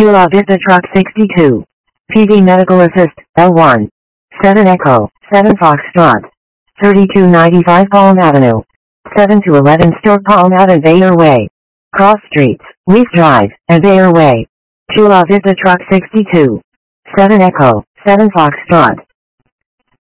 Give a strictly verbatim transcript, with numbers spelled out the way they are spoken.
Chula Vista Truck sixty-two. P V Medical Assist, L one. seven Echo, seven Foxtrot. thirty-two ninety-five Palm Avenue. seven to eleven Store Palm Ave and Bayer Way. Cross Streets, Leaf Drive, and Bayer Way. Chula Vista Truck sixty-two. seven Echo, seven Foxtrot.